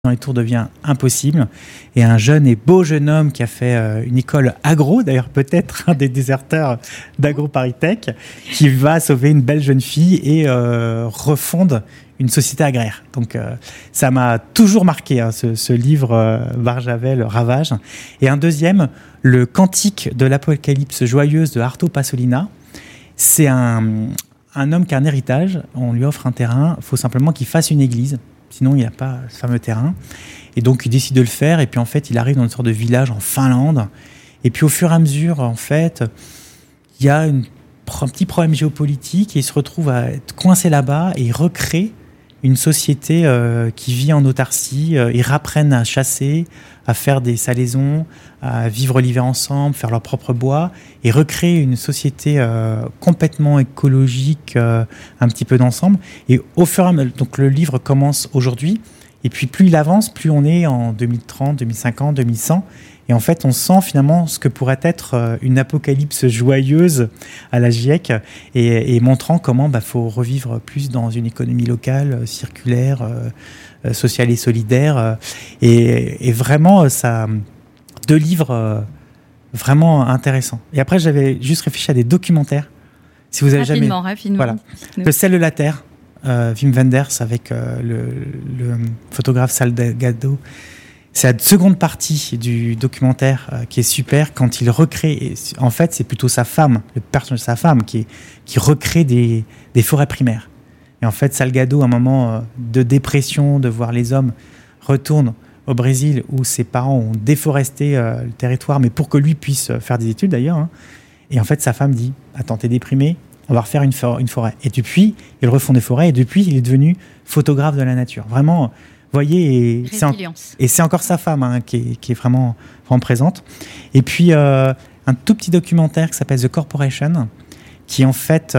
dans les tours devient impossible. Et un jeune et beau jeune homme qui a fait une école agro, d'ailleurs peut-être un des déserteurs d'AgroParisTech, qui va sauver une belle jeune fille et refonde une société agraire. Donc ça m'a toujours marqué, ce livre Barjavel, Ravage. Et un deuxième, Le Cantique de l'Apocalypse joyeuse de Arto Pasolina. C'est un homme qui a un héritage, on lui offre un terrain, il faut simplement qu'il fasse une église. Sinon, il n'y a pas ce fameux terrain. Et donc, il décide de le faire. Et puis, en fait, il arrive dans une sorte de village en Finlande. Et puis, au fur et à mesure, en fait, il y a un petit problème géopolitique. Et il se retrouve à être coincé là-bas. Et il recrée une société qui vit en autarcie. Ils apprennent à chasser, à faire des salaisons, à vivre l'hiver ensemble, faire leur propre bois. Et recréer une société complètement écologique, un petit peu d'ensemble. Et au fur et à mesure, donc le livre commence aujourd'hui. Et puis plus il avance, plus on est en 2030, 2050, 2100. Et en fait, on sent finalement ce que pourrait être une apocalypse joyeuse à la GIEC et montrant comment faut revivre plus dans une économie locale, circulaire, sociale et solidaire. Et vraiment, ça, 2 livres vraiment intéressants. Et après, j'avais juste réfléchi à des documentaires. Si vous avez rapidement. Voilà. Le sel de la terre, Wim Wenders avec le photographe Salgado. C'est la seconde partie du documentaire qui est super quand il recrée. Et en fait, c'est plutôt sa femme, le personnage de sa femme, qui recrée des forêts primaires. Et en fait, Salgado, à un moment de dépression, de voir les hommes, retourne au Brésil où ses parents ont déforesté le territoire, mais pour que lui puisse faire des études d'ailleurs. Hein. Et en fait, sa femme dit « Attends, t'es déprimé, on va refaire une forêt. » Et depuis, ils refont des forêts et depuis, il est devenu photographe de la nature. Vraiment... voyez, et c'est encore sa femme qui est vraiment présente. Et puis, un tout petit documentaire qui s'appelle The Corporation, qui en fait,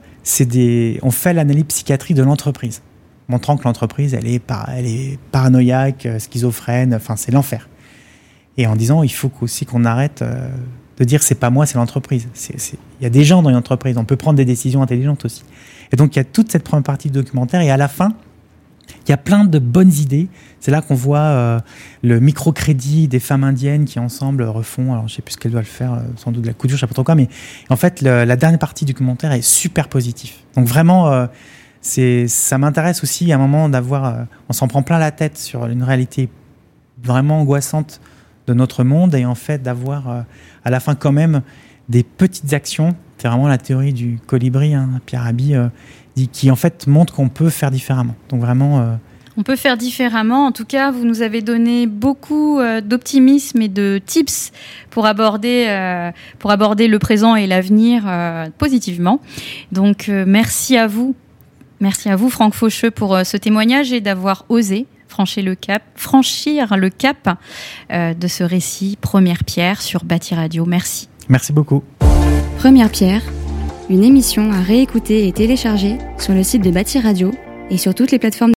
on fait l'analyse psychiatrique de l'entreprise, montrant que l'entreprise, elle est paranoïaque, schizophrène, enfin, c'est l'enfer. Et en disant, il faut aussi qu'on arrête de dire c'est pas moi, c'est l'entreprise. Il y a des gens dans une entreprise, on peut prendre des décisions intelligentes aussi. Et donc, il y a toute cette première partie du documentaire, et à la fin, il y a plein de bonnes idées. C'est là qu'on voit le microcrédit des femmes indiennes qui ensemble refont, alors je ne sais plus ce qu'elles doivent faire, sans doute de la couture, je ne sais pas trop quoi, mais en fait la dernière partie du commentaire est super positif. Donc vraiment, ça m'intéresse aussi à un moment d'avoir, on s'en prend plein la tête sur une réalité vraiment angoissante de notre monde et en fait d'avoir à la fin quand même des petites actions. C'est vraiment la théorie du colibri, Pierre Rabhi, qui en fait montre qu'on peut faire différemment. Donc vraiment... On peut faire différemment. En tout cas, vous nous avez donné beaucoup d'optimisme et de tips pour aborder le présent et l'avenir positivement. Donc merci à vous. Merci à vous, Franck Faucheux, pour ce témoignage et d'avoir osé franchir le cap de ce récit Première Pierre sur Bâti Radio. Merci. Merci beaucoup. Première Pierre, une émission à réécouter et télécharger sur le site de Bâti Radio et sur toutes les plateformes